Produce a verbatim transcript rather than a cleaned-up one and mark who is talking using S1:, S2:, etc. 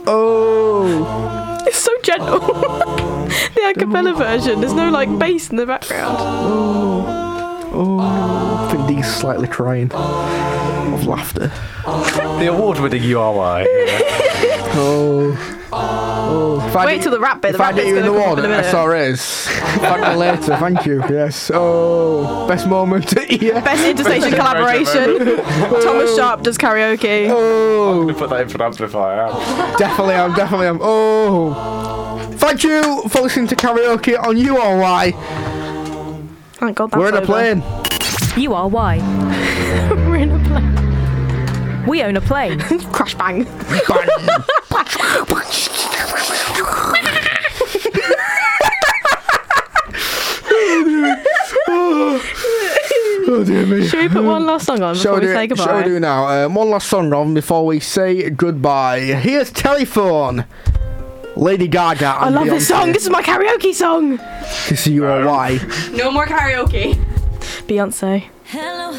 S1: Oh.
S2: It's so gentle. The a cappella version, there's no like bass in the background.
S1: Oh. Oh. I think Dee's slightly crying of laughter.
S3: The award-winning U R Y.
S1: Oh. Oh. If I
S2: Wait
S1: did-
S2: till the rap bit. The
S1: If I
S2: rap
S1: get
S2: bit's
S1: you in the
S2: gonna come up
S1: water,
S2: in a minute.
S1: S R S. Thank me later. Thank you. Yes. Oh. Best moment. Yeah.
S2: Best interstation collaboration. Thomas Sharp does karaoke.
S1: Oh.
S3: Put that in for amplifier.
S1: Definitely am. Definitely am. Oh. Thank you for listening to karaoke on U R Y.
S2: Thank God that's
S1: We're in a
S2: over.
S1: plane.
S4: U R Y.
S2: We're in a plane.
S4: We own a plane.
S2: Crash bang.
S1: Oh dear me.
S2: Should we put one last song on
S1: Shall
S2: before
S1: we
S2: we
S1: do
S2: say
S1: it?
S2: goodbye?
S1: Shall we do now? Um, one last song on before we say goodbye. Here's Telephone. Lady Gaga.
S2: I love this song. This is my karaoke song.
S1: This is U R Y.
S2: No more karaoke. Beyonce.
S5: Hello,